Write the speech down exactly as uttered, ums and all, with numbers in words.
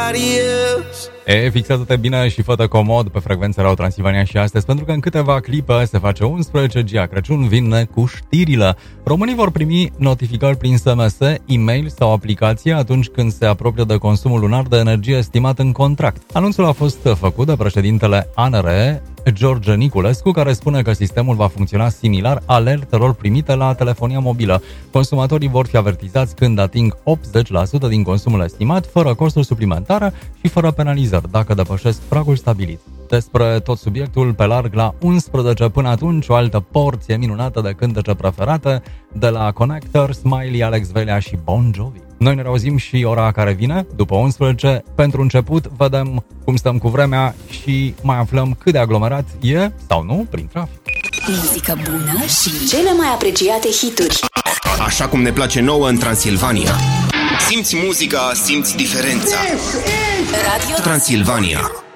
somebody else. E, fixează-te bine și fă-te comod pe frecvența Radio Transilvania și astăzi, pentru că în câteva clipe se face unsprezece Crăciun, vine cu știrile. Românii vor primi notificări prin S M S, e-mail sau aplicație atunci când se apropie de consumul lunar de energie estimat în contract. Anunțul a fost făcut de președintele A N R E, George Niculescu, care spune că sistemul va funcționa similar alertelor primite la telefonia mobilă. Consumatorii vor fi avertizați când ating optzeci la sută din consumul estimat, fără costuri suplimentare și fără penalizări, dacă depășesc pragul stabilit. Despre tot subiectul pe larg la unsprezece. Până atunci, o altă porție minunată de cântece preferate de la Connector, Smiley, Alex Velea și Bon Jovi. Noi ne reauzim și ora care vine, după unsprezece. Pentru început, vedem cum stăm cu vremea și mai aflăm cât de aglomerat e, sau nu, prin trafic. Muzică bună și cele mai apreciate hituri. Așa cum ne place nouă în Transilvania. Simți muzica, simți diferența. Radio Transilvania.